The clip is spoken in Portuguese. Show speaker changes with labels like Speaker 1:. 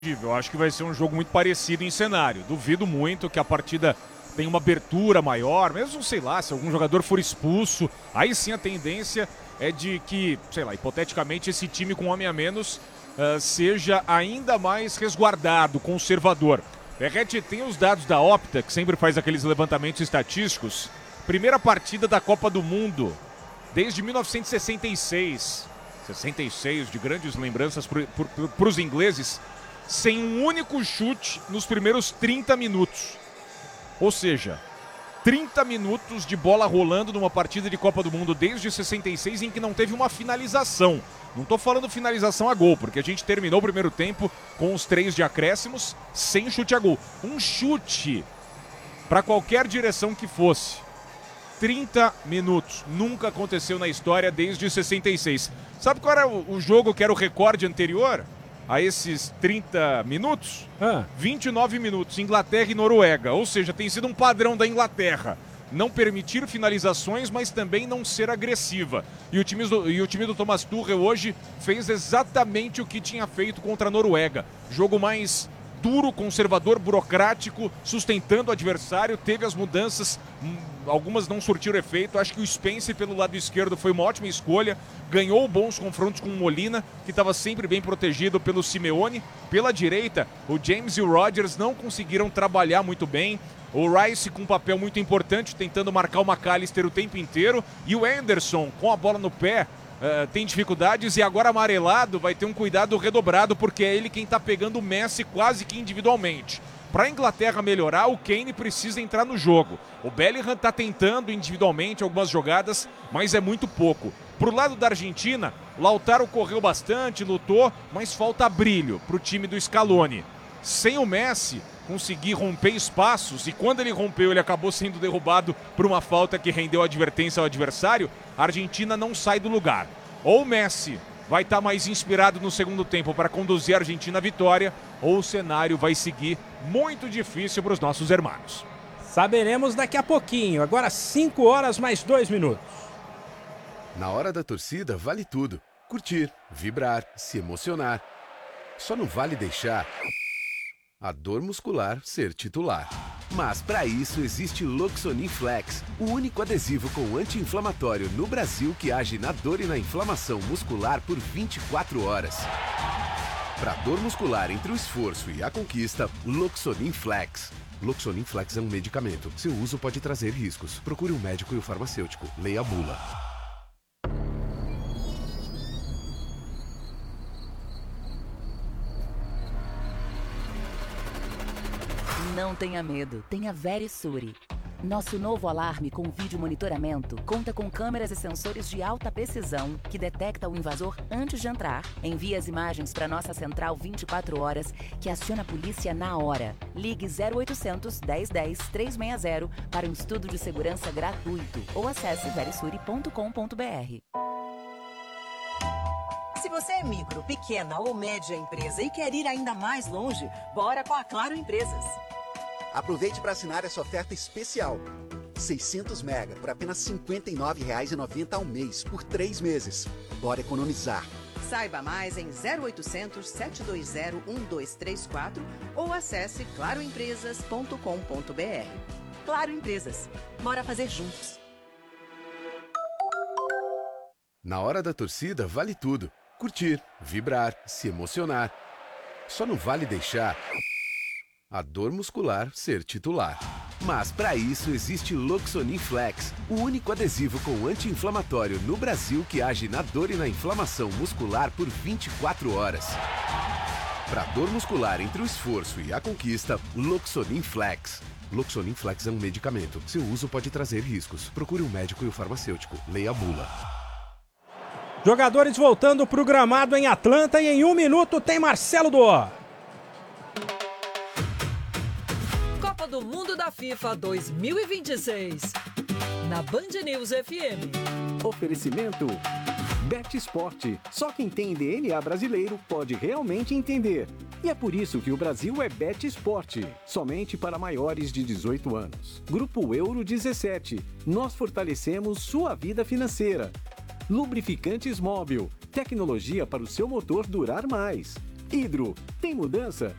Speaker 1: Eu acho que vai ser um jogo muito parecido em cenário. Duvido muito que a partida tenha uma abertura maior, mesmo, sei lá, se algum jogador for expulso, aí sim a tendência é de que, sei lá, hipoteticamente esse time com um homem a menos seja ainda mais resguardado, conservador. Berretti, tem os dados da Opta, que sempre faz aqueles levantamentos estatísticos. Primeira partida da Copa do Mundo, desde 1966. 66, de grandes lembranças para os ingleses, sem um único chute nos primeiros 30 minutos. Ou seja, 30 minutos de bola rolando numa partida de Copa do Mundo desde 66 em que não teve uma finalização. Não estou falando finalização a gol, porque a gente terminou o primeiro tempo com os 3 de acréscimos sem chute a gol. Um chute para qualquer direção que fosse. 30 minutos. Nunca aconteceu na história desde 66. Sabe qual era o jogo que era o recorde anterior a esses 30 minutos? 29 minutos, Inglaterra e Noruega. Ou seja, tem sido um padrão da Inglaterra não permitir finalizações, mas também não ser agressiva. E o time do Thomas Tuchel hoje fez exatamente o que tinha feito contra a Noruega. Jogo mais duro, conservador, burocrático, sustentando o adversário, teve as mudanças, algumas não surtiram efeito. Acho que o Spencer pelo lado esquerdo foi uma ótima escolha, ganhou bons confrontos com o Molina, que estava sempre bem protegido pelo Simeone. Pela direita, o James e o Rodgers não conseguiram trabalhar muito bem. O Rice com um papel muito importante, tentando marcar o McAllister o tempo inteiro. E o Anderson, com a bola no pé, tem dificuldades, e agora amarelado vai ter um cuidado redobrado, porque é ele quem está pegando o Messi quase que individualmente. Para a Inglaterra melhorar, o Kane precisa entrar no jogo. O Bellingham está tentando individualmente algumas jogadas, mas é muito pouco. Pro lado da Argentina, Lautaro correu bastante, lutou, mas falta brilho para o time do Scaloni. Sem o Messi conseguir romper espaços, e quando ele rompeu ele acabou sendo derrubado por uma falta que rendeu advertência ao adversário, a Argentina não sai do lugar. Ou o Messi vai estar mais inspirado no segundo tempo para conduzir a Argentina à vitória, ou o cenário vai seguir muito difícil para os nossos hermanos.
Speaker 2: Saberemos daqui a pouquinho, agora 5 horas mais 2 minutos.
Speaker 3: Na hora da torcida vale tudo: curtir, vibrar, se emocionar. Só não vale deixar a dor muscular ser titular. Mas para isso existe Loxonin Flex, o único adesivo com anti-inflamatório no Brasil que age na dor e na inflamação muscular por 24 horas. Para dor muscular entre o esforço e a conquista, Loxonin Flex. Loxonin Flex é um medicamento. Seu uso pode trazer riscos. Procure um médico e o farmacêutico. Leia a bula.
Speaker 4: Não tenha medo, tenha Verisure. Nosso novo alarme com vídeo monitoramento conta com câmeras e sensores de alta precisão que detecta o invasor antes de entrar, envia as imagens para nossa central 24 horas, que aciona a polícia na hora. Ligue 0800 1010 360 para um estudo de segurança gratuito ou acesse verisure.com.br.
Speaker 5: Se você é micro, pequena ou média empresa e quer ir ainda mais longe, bora com a Claro Empresas.
Speaker 6: Aproveite para assinar essa oferta especial. 600 mega por apenas R$ 59,90 ao mês, por 3 meses. Bora economizar.
Speaker 5: Saiba mais em 0800 720 1234 ou acesse claroempresas.com.br. Claro Empresas. Bora fazer juntos.
Speaker 3: Na hora da torcida vale tudo: curtir, vibrar, se emocionar. Só não vale deixar a dor muscular ser titular. Mas para isso existe Loxonin Flex, o único adesivo com anti-inflamatório no Brasil que age na dor e na inflamação muscular por 24 horas. Para dor muscular entre o esforço e a conquista, Loxonin Flex. Loxonin Flex é um medicamento. Seu uso pode trazer riscos. Procure um médico e o farmacêutico. Leia a bula.
Speaker 2: Jogadores voltando pro gramado em Atlanta, e em 1 minuto tem Marcelo Dó.
Speaker 7: Copa do Mundo da FIFA 2026. Na Band News FM.
Speaker 8: Oferecimento Bet Esporte. Só quem tem DNA brasileiro pode realmente entender. E é por isso que o Brasil é Bet Esporte. Somente para maiores de 18 anos. Grupo Euro 17. Nós fortalecemos sua vida financeira. Lubrificantes Móbil. Tecnologia para o seu motor durar mais. Hidro, tem mudança?